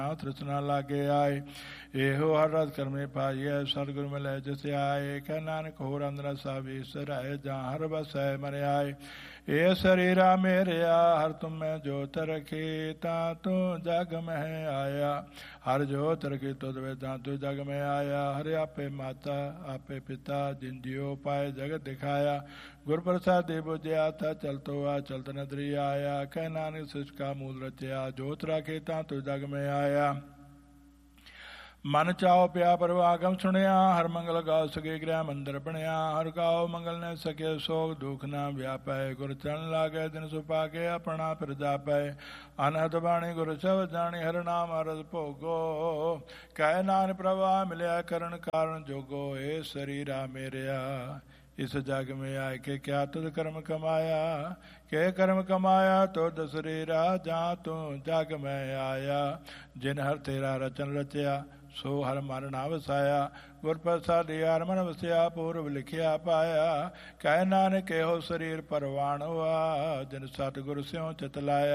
ਤ੍ਰਿਸ਼ਨਾ ਲਾਗੇ ਆਏ। ਇਹੋ ਹਰ ਰਸ ਕਰਮੇ ਪਾਈਐ, ਸਤਿਗੁਰ ਮਿਲੈ ਜਿਸ ਆਏ। ਕਹਿ ਨਾਨਕ ਹੋਰ ਅੰਦਰ ਸਭ ਈਸਰ ਹੈ, ਜਾਂ ਹਰ ਬਸੈ ਮਰਿਆਏ। ਇਹ ਸਰੀਰਾ ਮੇਰਿਆ ਹਰ ਤੁਮੈ ਜੋਤ ਰਖੀ, ਤਾਂ ਤੂੰ ਜਗ ਮਹਿ ਆਇਆ। ਹਰ ਜੋਤ ਰਖੀ ਤੁਧ ਵੇ, ਤਾਂ ਤੂੰ ਜਗ ਮਹਿ ਆਇਆ। ਹਰਿ ਆਪੇ ਮਾਤਾ ਆਪੇ ਪਿਤਾ, ਜਿਨ ਦਿਓ ਪਾਏ ਜਗਤ ਦਿਖਾਇਆ। ਗੁਰ ਪ੍ਰਸਾਦਿ ਬੁਝਿਆ ਤਾ ਚਲਤੋ ਆ, ਚਲਤ ਨਦਰੀ ਆਇਆ। ਕਹਿ ਨਾਨਕ ਸ੍ਰਿਸ਼ਟ ਕਾ ਮੂਲ ਰਚਿਆ, ਜੋਤ ਰਾਖੇ ਤਾਂ ਤੂੰ ਜਗ ਮਹਿ ਆਇਆ। ਮਨ ਚਾਓ ਪਿਆ ਪਰਵਾਗਮ ਸੁਣਿਆ, ਹਰ ਮੰਗਲ ਗਾਓ ਸਕੇ ਗ੍ਰਹਿ ਮੰਦਰ ਬਣਿਆ। ਹਰ ਗਾਓ ਮੰਗਲ ਨੇ ਸਕੇ, ਸੋਗ ਦੁਖ ਨਾ ਵਿਆਪੈ। ਗੁਰ ਚਰਨ ਲਾਗੇ ਦਿਨ ਸੁਪਾਗੇ, ਆਪਣਾ ਫਿਰ ਜਾਪੈ। ਅਨਹਦ ਬਾਣੀ ਗੁਰ ਸ਼ਬਦ ਜਾਣੀ, ਹਰ ਨਾਮ ਅਰਸ ਭੋਗੋ। ਕਹਿ ਨਾਨਕ ਪ੍ਰਭਾ ਮਿਲਿਆ, ਕਰਨ ਕਾਰਨ ਜੋਗੋ। ਇਹ ਸਰੀਰਾ ਮੇਰਿਆ इस जग में आए के, क्या तुझ कर्म कमाया। के कर्म कमाया तो दसरेरा, जहाँ तू जग में आया। जिन हर तेरा रचन रचया, सो हर मन ना वसाया। गुर प्रसाद यार मन वसिया, पूर्व लिखिया पाया। कह नानक हो शरीर परवान हुआ, जिन सतगुर स्यों चित लाया।